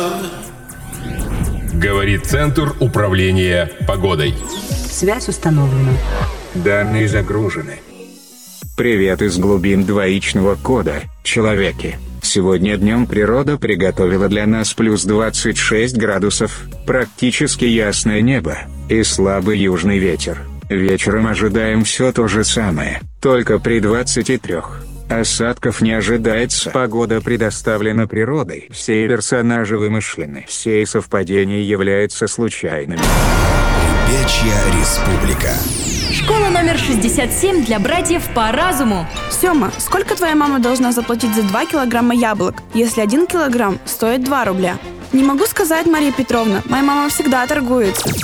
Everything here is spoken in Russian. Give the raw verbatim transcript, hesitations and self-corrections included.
Говорит Центр управления погодой. Связь установлена. Данные загружены. Привет из глубин двоичного кода, человеки. Сегодня днем природа приготовила для нас плюс двадцать шесть градусов, практически ясное небо, и слабый южный ветер. Вечером ожидаем все то же самое, только при двадцати трёх. Осадков не ожидается. Погода предоставлена природой. Все персонажи вымышлены. Все совпадения являются случайными. Ребячья республика. Школа номер шестьдесят семь для братьев по разуму. Сёма, сколько твоя мама должна заплатить за два килограмма яблок, если один килограмм стоит два рубля? Не могу сказать, Мария Петровна, моя мама всегда торгуется.